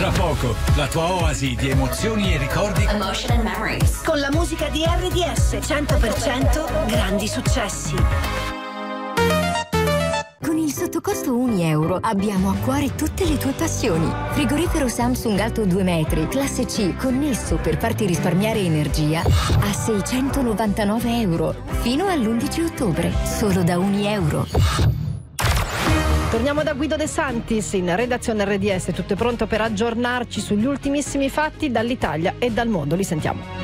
Tra poco, la tua oasi di emozioni e ricordi. Emotion and Memories. Con la musica di RDS 100% grandi successi. Con il sottocosto €1 abbiamo a cuore tutte le tue passioni. Frigorifero Samsung alto 2 metri, classe C, connesso per farti risparmiare energia a €699. Fino all'11 ottobre, solo da €1. Torniamo da Guido De Santis in redazione RDS, tutto è pronto per aggiornarci sugli ultimissimi fatti dall'Italia e dal mondo. Li sentiamo.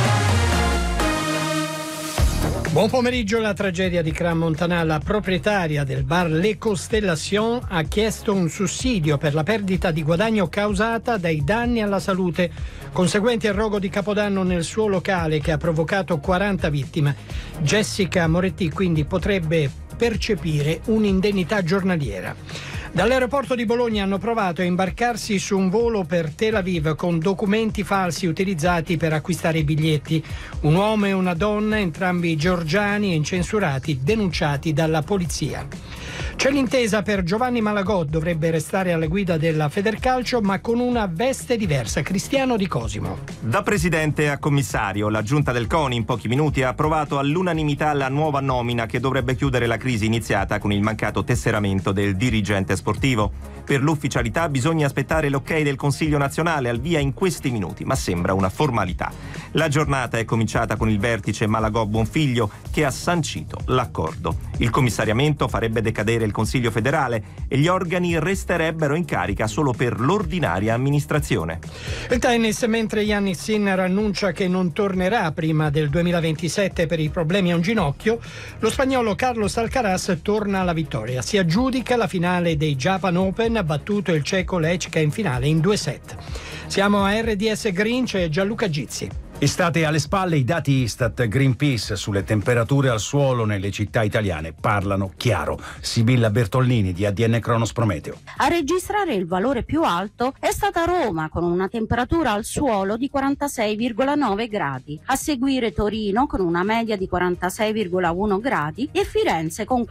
Buon pomeriggio. La tragedia di Crans-Montana. La proprietaria del bar Le Constellation ha chiesto un sussidio per la perdita di guadagno causata dai danni alla salute conseguenti al rogo di Capodanno nel suo locale che ha provocato 40 vittime. Jessica Moretti quindi potrebbe percepire un'indennità giornaliera. Dall'aeroporto di Bologna hanno provato a imbarcarsi su un volo per Tel Aviv con documenti falsi utilizzati per acquistare i biglietti. Un uomo e una donna, entrambi georgiani e incensurati, denunciati dalla polizia. C'è l'intesa per Giovanni Malagò, dovrebbe restare alla guida della Federcalcio ma con una veste diversa. Cristiano Di Cosimo. Da presidente a commissario, la giunta del CONI in pochi minuti ha approvato all'unanimità la nuova nomina che dovrebbe chiudere la crisi iniziata con il mancato tesseramento del dirigente sportivo. Per l'ufficialità bisogna aspettare l'ok del Consiglio nazionale al via in questi minuti, ma sembra una formalità. La giornata è cominciata con il vertice Malagò-Bonfiglio che ha sancito l'accordo. Il commissariamento farebbe decadere il Consiglio federale e gli organi resterebbero in carica solo per l'ordinaria amministrazione. Il tennis, mentre Jannik Sinner annuncia che non tornerà prima del 2027 per i problemi a un ginocchio, lo spagnolo Carlos Alcaraz torna alla vittoria. Si aggiudica la finale dei Japan Open, ha battuto il ceco Lechka in finale in 2 set. Siamo a RDS Green, c'è Gianluca Gizzi. Estate alle spalle, i dati Istat Greenpeace sulle temperature al suolo nelle città italiane parlano chiaro. Sibilla Bertollini di ADN Cronos Prometeo. A registrare il valore più alto è stata Roma con una temperatura al suolo di 46,9 gradi, a seguire Torino con una media di 46,1 gradi e Firenze con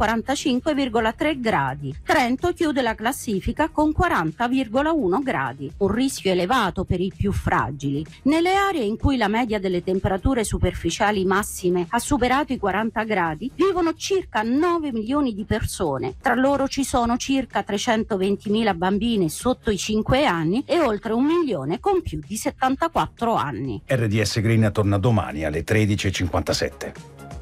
45,3 gradi. Trento chiude la classifica con 40,1 gradi, un rischio elevato per i più fragili. Nelle aree in cui la media delle temperature superficiali massime ha superato i 40 gradi, vivono circa 9 milioni di persone. Tra loro ci sono circa 320.000 bambine sotto i 5 anni e oltre 1 milione con più di 74 anni. RDS Green torna domani alle 13:57.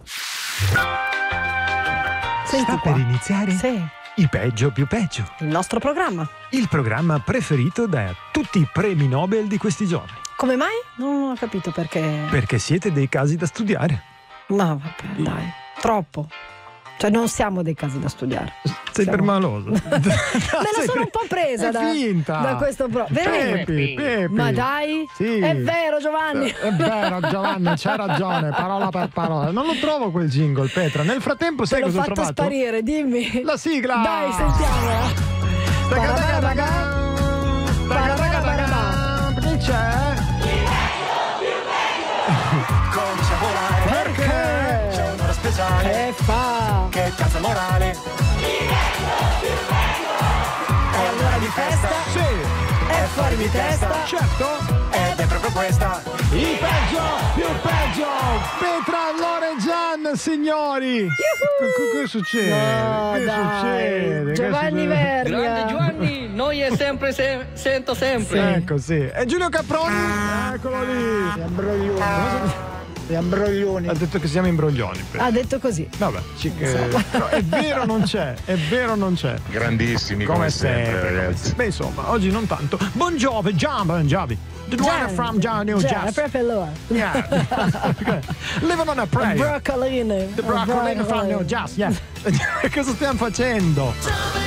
Sta per iniziare? Sì. Il peggio più peggio. Il nostro programma. Il programma preferito da tutti i premi Nobel di questi giorni. Come mai? Non ho capito perché. Perché siete dei casi da studiare. Ma vabbè, dai, troppo. Cioè non siamo dei casi da studiare. Sei permaloso. Me la sono un po' presa da questo Pepi. Ma dai, sì. È vero Giovanni. È vero Giovanni, c'hai ragione, parola per parola. Non lo trovo quel jingle, Petra. Nel frattempo sai cosa ho trovato? L'ho fatto sparire, dimmi. La sigla. Dai, sentiamola. Che c'è? Comincia a volare Perché? C'è un'ora speciale Che fa? Che cazzo morale. È l'ora di festa. Sì. È fuori di testa. Certo. Ed è proprio questa. Il peggio più peggio. Petra Loregian, signori. Che succede? No, che dai. succede? Giovanni Vernia. Grande Giovanni, noi è sempre sento sempre. Ecco, sì. E Giulio Caproni? Eccolo lì. Gli imbroglioni. Ha detto che siamo imbroglioni. Ha detto così. Vabbè, no, è vero non c'è. Grandissimi come sempre, ragazzi. Beh, insomma, oggi non tanto. Bon Jovi. The one from New Jazz. Proprio allora. Yeah. Living on a prayer. Broccolini. The broccolini from New Jazz. Yeah. Cosa stiamo facendo?